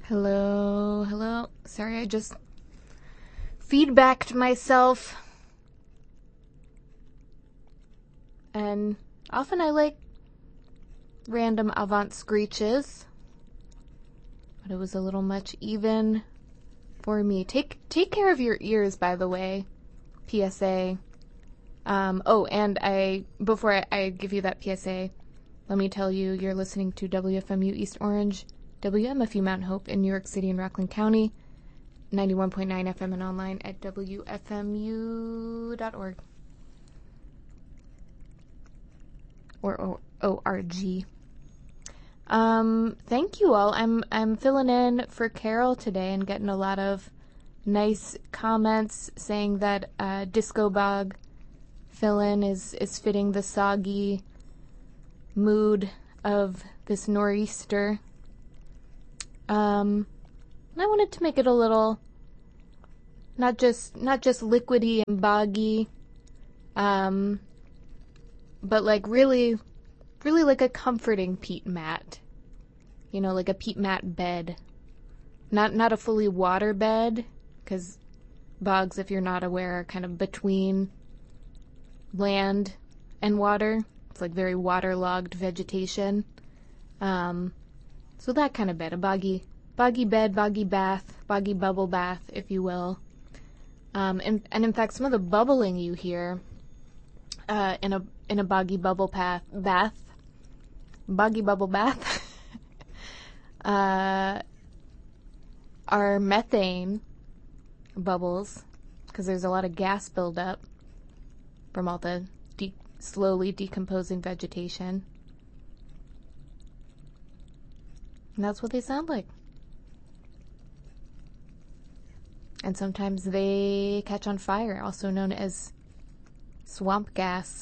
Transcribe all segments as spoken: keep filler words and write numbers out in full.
Hello, hello. Sorry, I just feedbacked myself. And often I like random avant screeches, but it was a little much even for me. Take take care of your ears, by the way. P S A. Um, oh, and I before I, I give you that P S A, let me tell you, you're listening to W F M U East Orange, W M F U Mount Hope in New York City and Rockland County, ninety-one point nine F M and online at W F M U dot org. Or O R G. Um, thank you all. I'm I'm filling in for Carol today and getting a lot of nice comments saying that uh, Disco Bog fill-in is, is fitting the soggy mood of this nor'easter. Um, and I wanted to make it a little not just not just liquidy and boggy, um, but like really, really like a comforting peat mat. You know, like a peat mat bed. Not not a fully water bed, because bogs, if you're not aware, are kind of between land and water. It's like very waterlogged vegetation. Um, so that kind of bed, a boggy, boggy bed, boggy bath, boggy bubble bath, if you will. Um, and, and in fact, some of the bubbling you hear uh, in a in a boggy bubble path, bath, boggy bubble bath, uh, are methane bubbles, because there's a lot of gas buildup from all the de- slowly decomposing vegetation. And that's what they sound like. And sometimes they catch on fire, also known as swamp gas.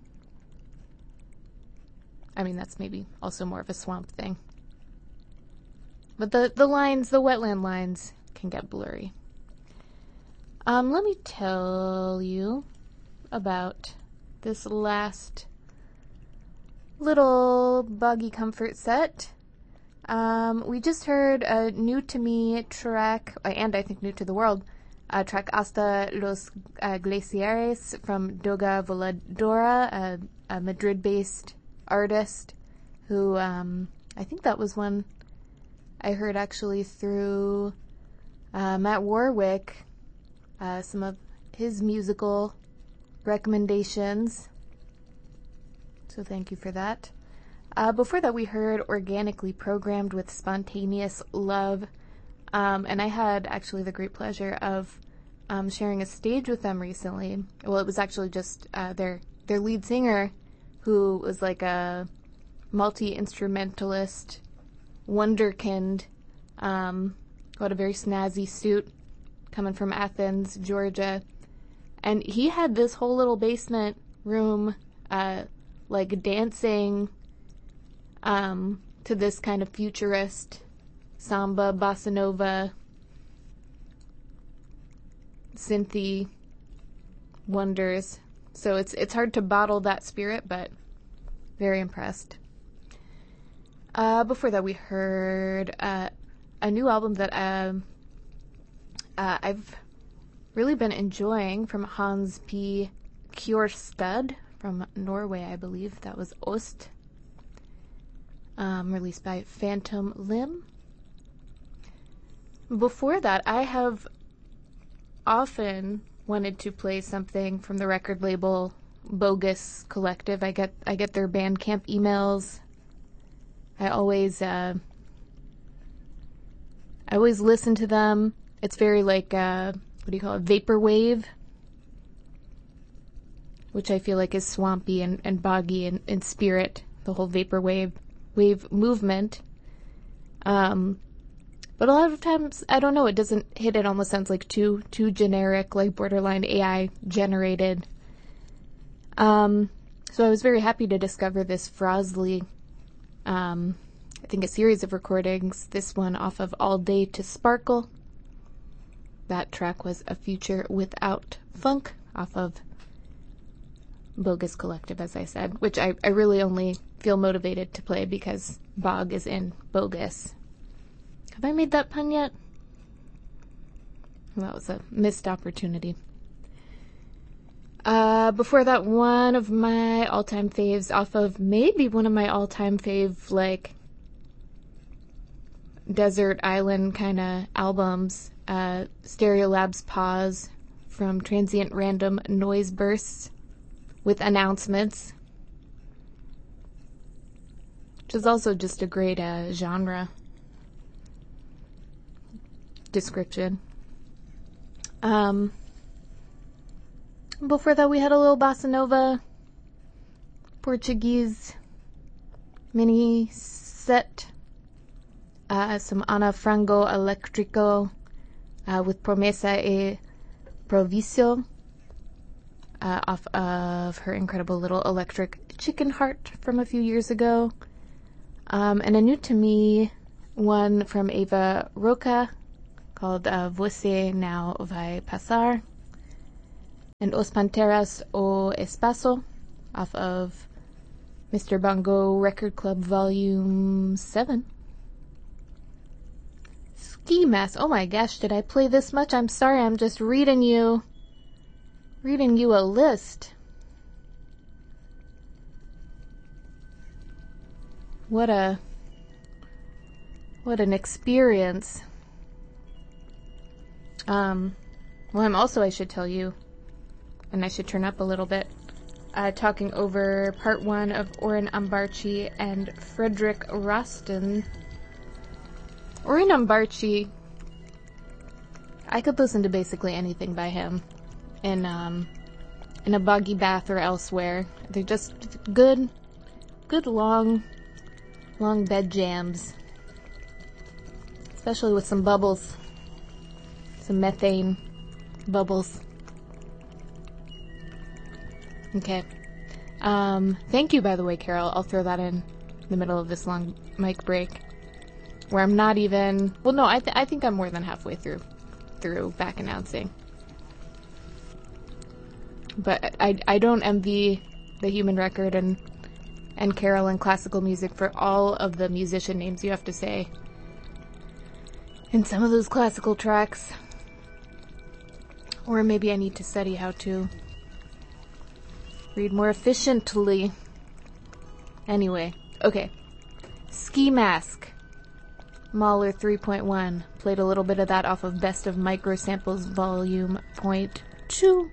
I mean, that's maybe also more of a swamp thing. But the, the lines, the wetland lines, can get blurry. Um, let me tell you about this last little buggy comfort set. Um, we just heard a new to me track, and I think new to the world, a track Hasta los uh, Glaciares from Doga Voladora, a, a Madrid-based artist who, um, I think that was one I heard actually through uh, Matt Warwick, uh, some of his musical recommendations. So thank you for that. Uh, before that, we heard Organically Programmed with Spontaneous Love. Um, and I had actually the great pleasure of um, sharing a stage with them recently. Well, it was actually just uh, their their lead singer, who was like a multi-instrumentalist wonderkind, um, who had a very snazzy suit, coming from Athens, Georgia. And he had this whole little basement room, uh, like dancing um, to this kind of futurist samba, bossa nova, synthy wonders. So it's it's hard to bottle that spirit, but very impressed. Uh, before that, we heard uh, a new album that um, uh, I've really been enjoying from Hans P. Kjørstad from Norway, I believe. That was Ost, um, released by Phantom Limb. Before that, I have often wanted to play something from the record label Bogus Collective. I get I get their Bandcamp emails. I always uh, I always listen to them. It's very like uh, what do you call it? Vaporwave, which I feel like is swampy and, and boggy in, in spirit. The whole vaporwave wave movement. Um, but a lot of times, I don't know, it doesn't hit. It almost sounds like too too generic, like borderline A I generated. Um, so I was very happy to discover this Frosley, um, I think a series of recordings, this one off of All Day to Sparkle. That track was A Future Without Funk, off of Bogus Collective, as I said, which I, I really only feel motivated to play because Bog is in Bogus. Have I made that pun yet? That was a missed opportunity. Uh, before that, one of my all-time faves off of maybe one of my all-time fave, like, desert island kind of albums, uh, Stereolab's Pause from Transient Random Noise Bursts with announcements, which is also just a great uh, genre description. Um, before that, we had a little bossa nova, Portuguese mini set, uh, some Ana Frango Electrico uh, with Promesa e Proviso, uh, off of her incredible little electric chicken heart from a few years ago, um, and a new to me one from Eva Roca called uh, Você Não Vai Passar, and Os Panteras o Espaço off of Mister Bongo Record Club Volume seven. Ski Mask. Oh my gosh, did I play this much? I'm sorry, I'm just reading you, reading you a list. What a, what an experience. Um, well, I'm also, I should tell you, and I should turn up a little bit, uh, talking over part one of Orrin Ambarchi and Frederick Roston. Orrin Ambarchi, I could listen to basically anything by him in, um, in a boggy bath or elsewhere. They're just good, good long, long bed jams. Especially with some bubbles. Some methane bubbles. Okay. Um, thank you, by the way, Carol. I'll throw that in the middle of this long mic break, where I'm not even... Well, no, I, th- I think I'm more than halfway through, through back announcing. But I, I don't envy the Human Record and, and Carol and classical music for all of the musician names you have to say in some of those classical tracks. Or maybe I need to study how to read more efficiently. Anyway, okay. Ski Mask. Mahler three point one. Played a little bit of that off of Best of Micro Samples Volume point two.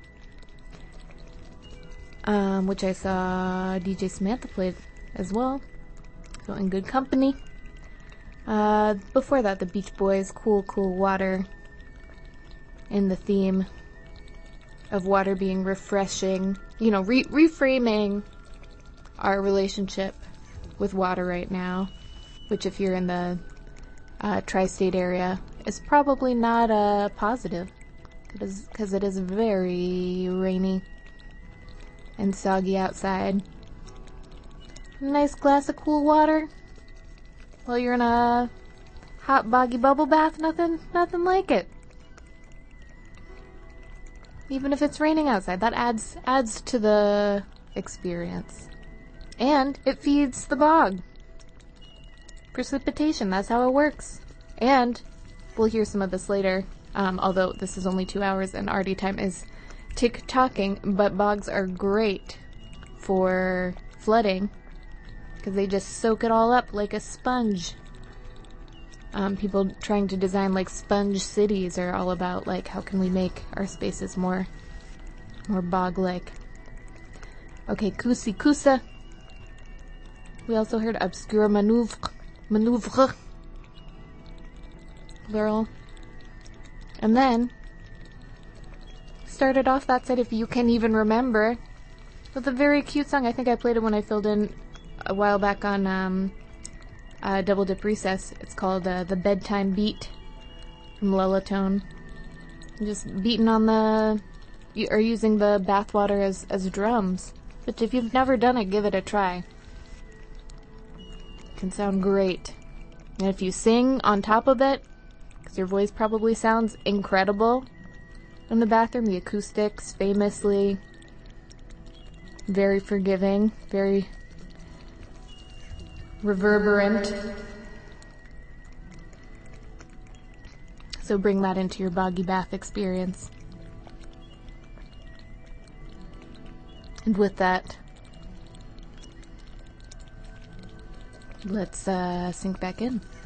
Um, which I saw D J Samantha played as well. So in good company. Uh, before that, the Beach Boys, Cool, Cool Water. In the theme of water being refreshing, you know, re- reframing our relationship with water right now, which if you're in the uh, tri-state area is probably not a positive, because it is very rainy and soggy outside. A nice glass of cool water while you're in a hot boggy bubble bath, nothing, nothing like it. Even if it's raining outside, that adds adds to the experience. And it feeds the bog. Precipitation, that's how it works. And we'll hear some of this later, um, although this is only two hours and already time is tick-tocking, but bogs are great for flooding because they just soak it all up like a sponge. Um, people trying to design like sponge cities are all about like how can we make our spaces more more bog-like. Okay, Kusi Kusa. We also heard Obscure Manoeuvre, Manoeuvre, plural. And then started off that set, if you can even remember, with a very cute song. I think I played it when I filled in a while back on um, Uh, Double Dip Recess. It's called uh, The Bedtime Beat from Lullatone. Just beating on the... or using the bathwater as, as drums. Which if you've never done it, give it a try. It can sound great. And if you sing on top of it, because your voice probably sounds incredible in the bathroom, the acoustics famously very forgiving, very reverberant. So bring that into your boggy bath experience. And with that, let's uh, sink back in.